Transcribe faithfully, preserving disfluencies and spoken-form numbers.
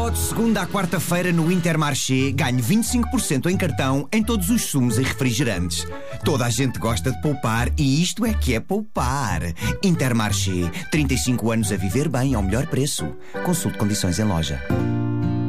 De segunda à quarta-feira no Intermarché, ganho vinte e cinco por cento em cartão em todos os sumos e refrigerantes. Toda a gente gosta de poupar e isto é que é poupar. Intermarché, trinta e cinco anos a viver bem ao melhor preço. Consulte condições em loja.